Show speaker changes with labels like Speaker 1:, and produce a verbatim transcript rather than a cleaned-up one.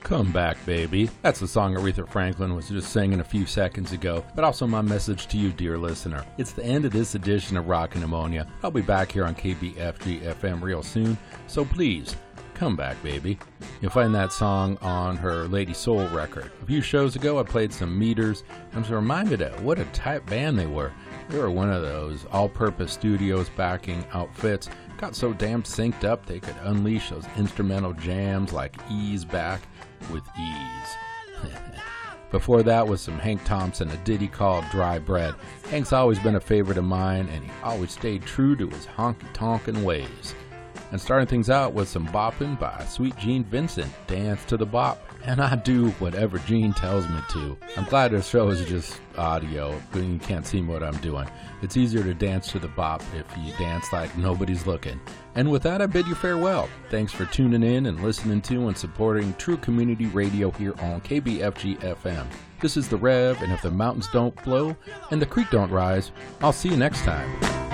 Speaker 1: Come back, baby. That's the song Aretha Franklin was just singing a few seconds ago, but also my message to you, dear listener. It's the end of this edition of Rockin' Pneumonia. I'll be back here on K B F G F M real soon, so please, come back, baby. You'll find that song on her Lady Soul record. A few shows ago, I played some Meters. I'm just reminded of what a tight band they were. They were one of those all-purpose studios backing outfits. Got so damn synced up they could unleash those instrumental jams like Ease Back with Ease. Before that was some Hank Thompson, a ditty called Dry Bread. Hank's always been a favorite of mine, and he always stayed true to his honky-tonkin' ways. And starting things out with some bopping by Sweet Gene Vincent, Dance to the Bop. And I do whatever Gene tells me to. I'm glad this show is just audio, but you can't see what I'm doing. It's easier to dance to the bop if you dance like nobody's looking. And with that, I bid you farewell. Thanks for tuning in and listening to and supporting True Community Radio here on K B F G F M. This is The Rev, and if the mountains don't flow and the creek don't rise, I'll see you next time.